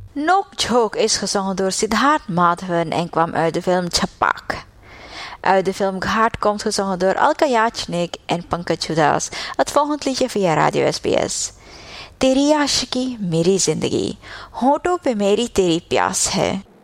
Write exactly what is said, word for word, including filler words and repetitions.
Nok Jhok is gezongen door Siddharth Madhavan en kwam uit de film Chhapak. Uit de film Ghat komt gezongen door Alka Yachnik en Pankaj Udhas. Het volgende liedje via Radio S B S. तेरी आशिकी मेरी जिंदगी होठों पे मेरी तेरी प्यास है